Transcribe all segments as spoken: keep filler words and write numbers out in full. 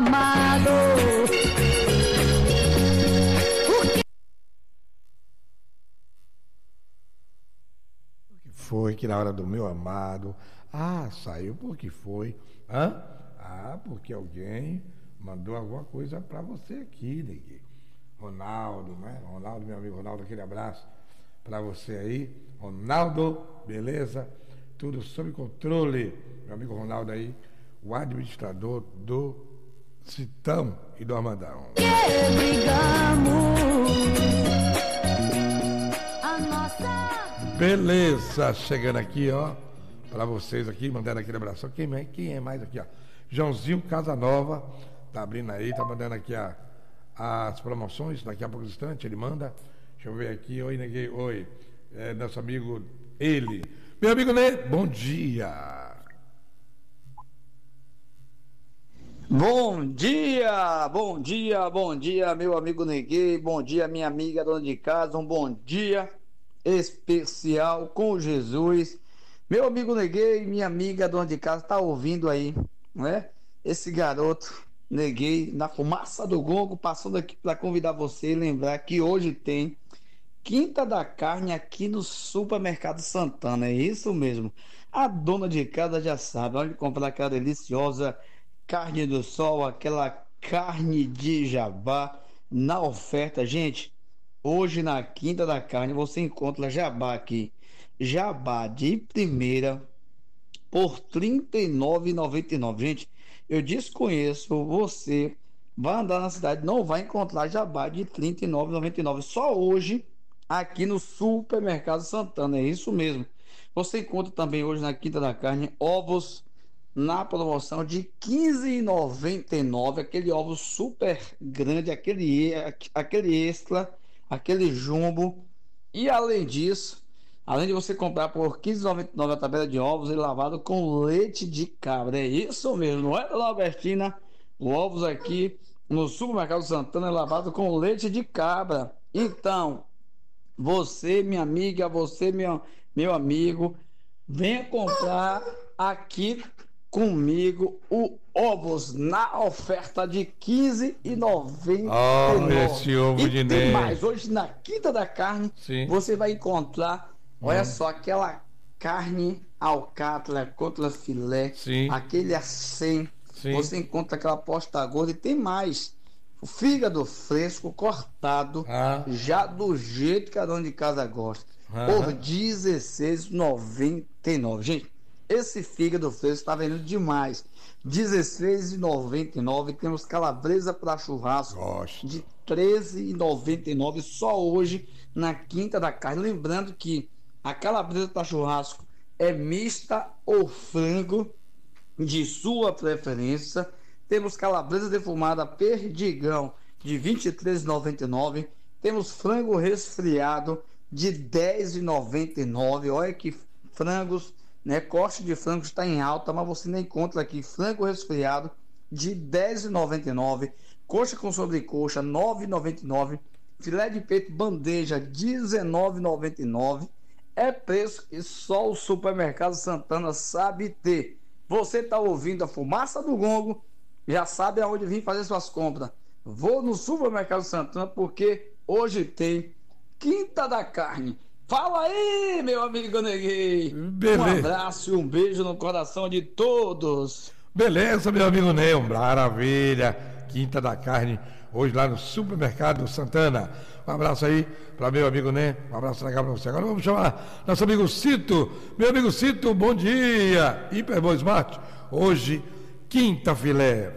amado. O que foi que na hora do meu amado, ah, saiu porque foi, hã? Ah, porque alguém mandou alguma coisa pra você aqui, neguinho. Ronaldo, né? Ronaldo, meu amigo Ronaldo, aquele abraço pra você aí. Ronaldo, beleza? Tudo sob controle. Meu amigo Ronaldo aí, o administrador do Citão e do Armandão. Que brigamos, a nossa... Beleza, chegando aqui, ó, pra vocês aqui, mandando aquele abraço. Quem é, quem é mais aqui, ó? Joãozinho Casanova, tá abrindo aí, tá mandando aqui a, as promoções, daqui a pouco instante ele manda. Deixa eu ver aqui, oi, neguei, oi. É nosso amigo, ele. Meu amigo Ney, bom dia. Bom dia, bom dia, bom dia, meu amigo Neguei, bom dia, minha amiga dona de casa, um bom dia especial com Jesus. Meu amigo Neguei, minha amiga dona de casa, tá ouvindo aí, não é? Esse garoto Neguei na fumaça do gongo, passando aqui para convidar você e lembrar que hoje tem Quinta da Carne aqui no Supermercado Santana, é isso mesmo. A dona de casa já sabe onde comprar aquela deliciosa carne do sol, aquela carne de jabá na oferta. Gente, hoje na Quinta da Carne você encontra jabá aqui. Jabá de primeira por trinta e nove reais e noventa e nove. Gente, eu desconheço, você vai andar na cidade, não vai encontrar jabá de trinta e nove reais e noventa e nove. Só hoje aqui no Supermercado Santana, é isso mesmo. Você encontra também hoje na Quinta da Carne ovos na promoção de quinze reais e noventa e nove, aquele ovo super grande, aquele, aquele extra, aquele jumbo. E além disso, além de você comprar por quinze reais e noventa e nove a tabela de ovos e lavado com leite de cabra, é isso mesmo, não é, dona Albertina? Ovos aqui no Supermercado Santana é lavado com leite de cabra. Então, você, minha amiga, você, meu, meu amigo, venha comprar aqui comigo o ovos na oferta de quinze reais e noventa e nove. Olha esse ovo E de tem Ney. mais, hoje na Quinta da Carne, Sim. você vai encontrar, olha Hum. só, aquela carne alcatra, contra filé, Sim. aquele acém, Sim. você encontra aquela posta gorda e tem mais. O fígado fresco, cortado, Ah. já do jeito que a dona de casa gosta, Aham. por dezesseis reais e noventa e nove. Gente, esse fígado fresco está vendendo demais. dezesseis reais e noventa e nove. Temos calabresa para churrasco Gosto. de treze reais e noventa e nove só hoje na Quinta da Carne. Lembrando que a calabresa para churrasco é mista ou frango, de sua preferência. Temos calabresa defumada perdigão de vinte e três reais e noventa e nove. Temos frango resfriado de dez reais e noventa e nove. Olha que frangos, né? Corte de frango está em alta, mas você ainda encontra aqui frango resfriado de dez reais e noventa e nove. Coxa com sobrecoxa nove reais e noventa e nove. Filé de peito bandeja dezenove reais e noventa e nove. É preço que só o Supermercado Santana sabe ter. Você está ouvindo a fumaça do gongo, já sabe aonde vir fazer suas compras. Vou no Supermercado Santana porque hoje tem Quinta da Carne. Fala aí, meu amigo Neguei. Beleza. Um abraço e um beijo no coração de todos. Beleza, meu amigo Ney, maravilha. Quinta da Carne, hoje lá no Supermercado Santana. Um abraço aí para meu amigo Ney, um abraço legal para você. Agora vamos chamar nosso amigo Cito. Meu amigo Cito, bom dia. Hiperboa Smart, hoje, quinta filé.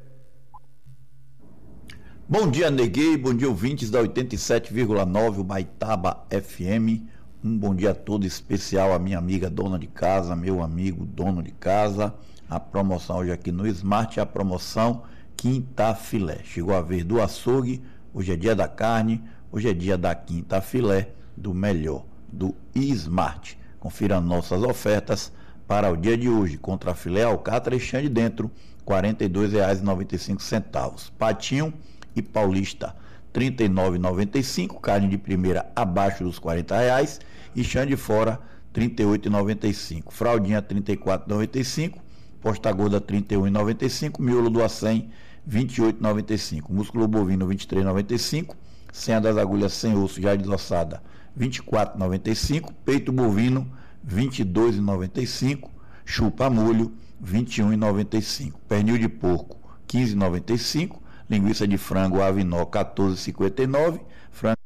Bom dia, Neguei, bom dia, ouvintes da oitenta e sete vírgula nove, o Baitaba F M. Um bom dia todo especial à minha amiga dona de casa, meu amigo dono de casa. A promoção hoje aqui no Smart é a promoção Quinta Filé. Chegou a vez do açougue, hoje é dia da carne, hoje é dia da Quinta Filé, do melhor, do Smart. Confira nossas ofertas para o dia de hoje. Contra filé alcatra e chã de dentro, quarenta e dois reais e noventa e cinco centavos. Patinho e paulista, trinta e nove reais e noventa e cinco centavos. Carne de primeira abaixo dos quarenta reais e chã de fora, trinta e oito reais e noventa e cinco centavos. Fraldinha, trinta e quatro reais e noventa e cinco centavos. Posta gorda, trinta e um reais e noventa e cinco centavos. Miolo do acém, vinte e oito reais e noventa e cinco centavos. Músculo bovino, vinte e três reais e noventa e cinco centavos. Senha das agulhas sem osso já desossada, vinte e quatro reais e noventa e cinco centavos. Peito bovino, vinte e dois reais e noventa e cinco centavos. Chupa molho, vinte e um reais e noventa e cinco centavos. Pernil de porco, quinze reais e noventa e cinco centavos. Linguiça de frango Avinó, quatorze reais e cinquenta e nove centavos. Frango